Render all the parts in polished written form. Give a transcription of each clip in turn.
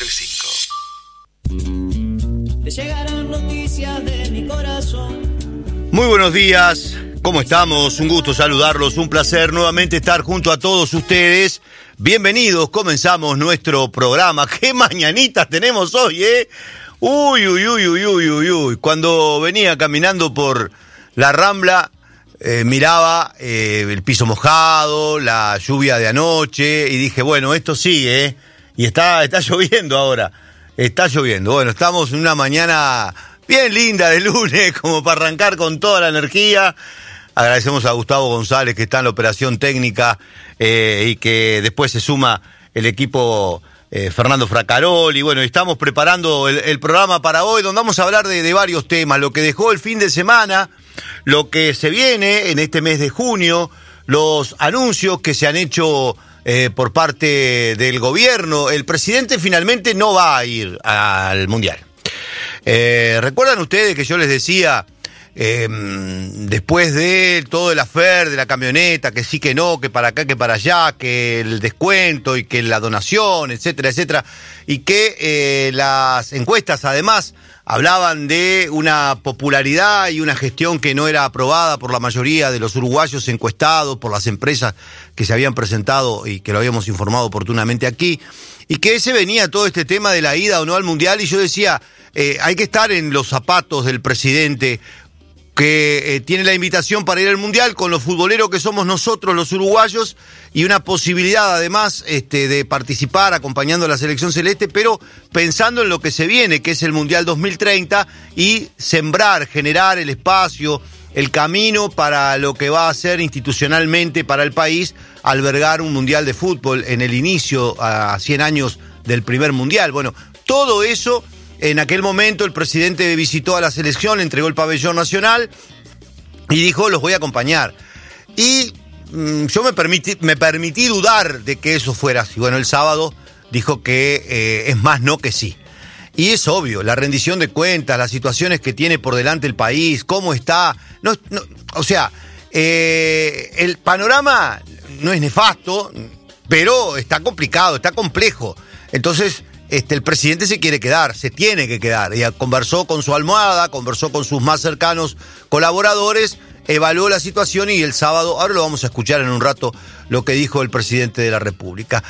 100.5. Te llegarán noticias de mi corazón. Muy buenos días, ¿cómo estamos? Un gusto saludarlos, un placer nuevamente estar junto a todos ustedes. Bienvenidos, comenzamos nuestro programa. ¡Qué mañanitas tenemos hoy, eh! Uy. Cuando venía caminando por la Rambla, miraba el piso mojado, la lluvia de anoche, y dije, bueno, esto sigue, ¿eh? Y está lloviendo ahora, está lloviendo. Bueno, estamos en una mañana bien linda de lunes, como para arrancar con toda la energía. Agradecemos a Gustavo González, que está en la operación técnica, y que después se suma el equipo Fernando Fracaroli. Bueno, estamos preparando el programa para hoy, donde vamos a hablar de varios temas, lo que dejó el fin de semana, lo que se viene en este mes de junio, los anuncios que se han hecho por parte del gobierno. El presidente finalmente no va a ir al Mundial. ¿Recuerdan ustedes que yo les decía, después de todo el affair de la camioneta, que sí, que no, que para acá, que para allá, que el descuento y que la donación, etcétera, etcétera, y que las encuestas además hablaban de una popularidad y una gestión que no era aprobada por la mayoría de los uruguayos encuestados, por las empresas que se habían presentado y que lo habíamos informado oportunamente aquí, y que se venía todo este tema de la ida o no al Mundial, y yo decía, hay que estar en los zapatos del presidente, que tiene la invitación para ir al Mundial con los futboleros que somos nosotros los uruguayos, y una posibilidad además de participar acompañando a la selección celeste, pero pensando en lo que se viene, que es el Mundial 2030, y sembrar, generar el espacio, el camino para lo que va a ser institucionalmente para el país albergar un Mundial de fútbol en el inicio a 100 años del primer Mundial. Bueno, todo eso. En aquel momento el presidente visitó a la selección, entregó el pabellón nacional y dijo, los voy a acompañar. Y yo me permití dudar de que eso fuera así. Bueno, el sábado dijo que es más no que sí. Y es obvio, la rendición de cuentas, las situaciones que tiene por delante el país, cómo está. El panorama no es nefasto, pero está complicado, está complejo. Entonces, el presidente se quiere quedar, se tiene que quedar. Y conversó con su almohada, conversó con sus más cercanos colaboradores, evaluó la situación, y el sábado, ahora lo vamos a escuchar en un rato, lo que dijo el presidente de la República.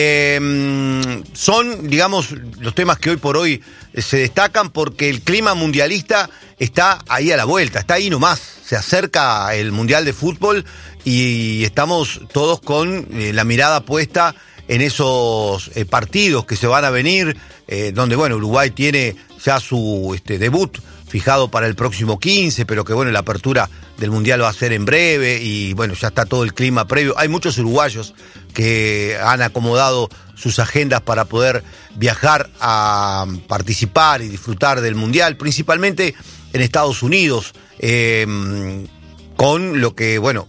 Son, digamos, los temas que hoy por hoy se destacan porque el clima mundialista está ahí a la vuelta, está ahí nomás. Se acerca el Mundial de Fútbol y estamos todos con la mirada puesta en esos partidos que se van a venir, donde, bueno, Uruguay tiene ya su debut fijado para el próximo 15, pero que, bueno, la apertura del Mundial va a ser en breve, y, bueno, ya está todo el clima previo. Hay muchos uruguayos que han acomodado sus agendas para poder viajar a participar y disfrutar del Mundial, principalmente en Estados Unidos, con lo que, bueno,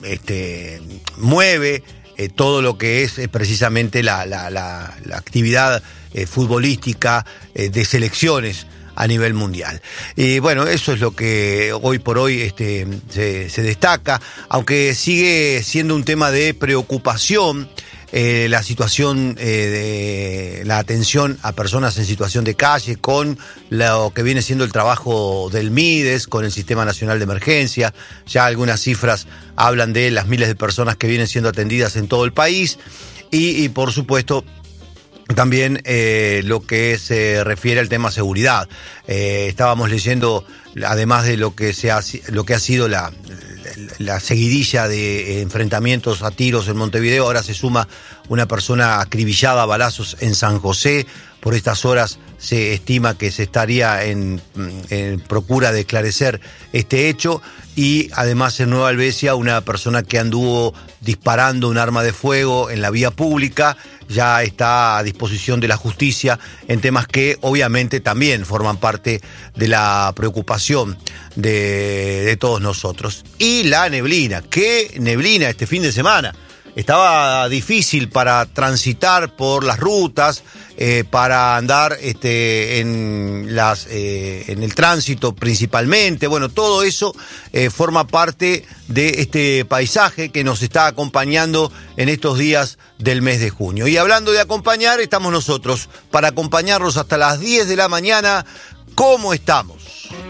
mueve todo lo que es precisamente la actividad futbolística de selecciones a nivel mundial. Y bueno, eso es lo que hoy por hoy se destaca, aunque sigue siendo un tema de preocupación la situación de la atención a personas en situación de calle, con lo que viene siendo el trabajo del MIDES, con el Sistema Nacional de Emergencia. Ya algunas cifras hablan de las miles de personas que vienen siendo atendidas en todo el país, y por supuesto también lo que se refiere al tema seguridad. Estábamos leyendo, además de lo que ha sido la seguidilla de enfrentamientos a tiros en Montevideo, ahora se suma una persona acribillada a balazos en San José. Por estas horas se estima que se estaría en procura de esclarecer este hecho, y además en Nueva Albesia una persona que anduvo disparando un arma de fuego en la vía pública ya está a disposición de la justicia, en temas que obviamente también forman parte de la preocupación de todos nosotros. Y la neblina, qué neblina este fin de semana. estaba difícil para transitar por las rutas, para andar en el tránsito principalmente. Bueno, todo eso forma parte de este paisaje que nos está acompañando en estos días del mes de junio. Y hablando de acompañar, estamos nosotros para acompañarlos hasta las 10 de la mañana. ¿Cómo estamos?